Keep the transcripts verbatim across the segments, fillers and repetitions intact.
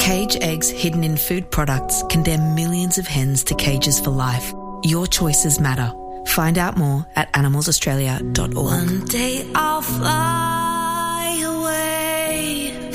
Cage eggs hidden in food products condemn millions of hens to cages for life. Your choices matter. Find out more at animals australia dot org. One day I'll fly away,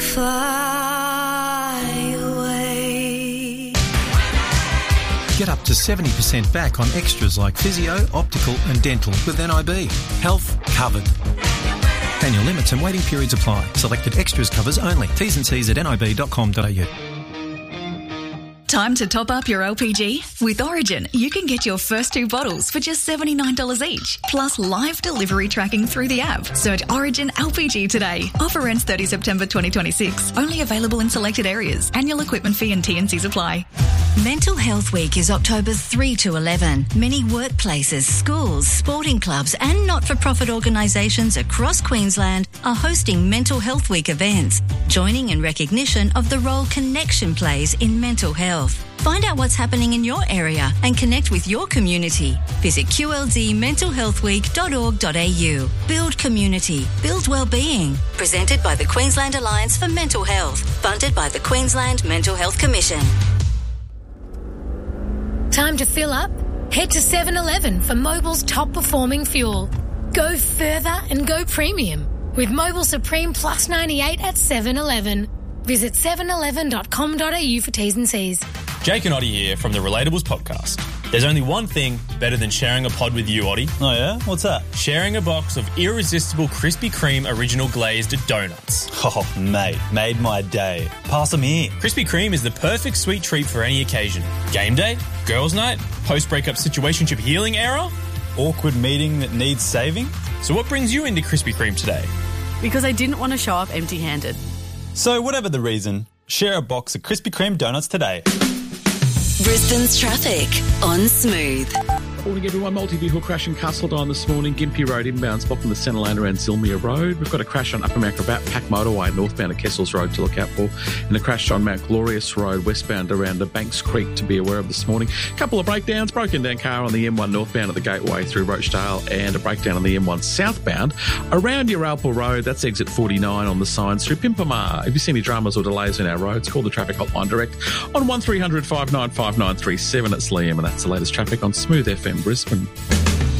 fly away. Get up to seventy percent back on extras like physio, optical and dental with N I B. Health covered. Annual limits and waiting periods apply. Selected extras covers only. T's and C's at nib dot com dot a u. Time to top up your L P G? With Origin, you can get your first two bottles for just seventy-nine dollars each, plus live delivery tracking through the app. Search Origin L P G today. Offer ends thirtieth September twenty twenty-six. Only available in selected areas. Annual equipment fee and T and Cs apply. Mental Health Week is October third to eleven. Many workplaces, schools, sporting clubs and not-for-profit organisations across Queensland are hosting Mental Health Week events, joining in recognition of the role connection plays in mental health. Find out what's happening in your area and connect with your community. Visit q l d mental health week dot org dot a u. Build community. Build wellbeing. Presented by the Queensland Alliance for Mental Health. Funded by the Queensland Mental Health Commission. Time to fill up? Head to seven eleven for Mobil's top performing fuel. Go further and go premium with Mobil Supreme Plus ninety-eight at seven eleven. Visit seven eleven dot com dot a u for T's and C's. Jake and Oddie here from the Relatables podcast. There's only one thing better than sharing a pod with you, Oddie. Oh yeah? What's that? Sharing a box of irresistible Krispy Kreme original glazed donuts. Oh, mate, made my day. Pass them here. Krispy Kreme is the perfect sweet treat for any occasion. Game day, girls' night, post-breakup situationship healing era, awkward meeting that needs saving. So what brings you into Krispy Kreme today? Because I didn't want to show up empty-handed. So whatever the reason, share a box of Krispy Kreme donuts today. Brisbane's traffic on Smooth. Morning everyone, multi-vehicle crash in Castledine this morning, Gympie Road inbound, spot from the centre lane around Zilmere Road. We've got a crash on Upper Mount Gravatt, Pack Motorway northbound at Kessels Road to look out for, and a crash on Mount Glorious Road westbound around the Banks Creek to be aware of this morning. A couple of breakdowns, broken down car on the M one northbound at the Gateway through Rochdale, and a breakdown on the M one southbound around Yarralpal Road, that's exit forty-nine on the signs through Pimpamar. If you see any dramas or delays in our roads, call the traffic hotline direct on one three hundred five nine five nine three seven. It's Liam, and that's the latest traffic on Smooth F M Brisbane.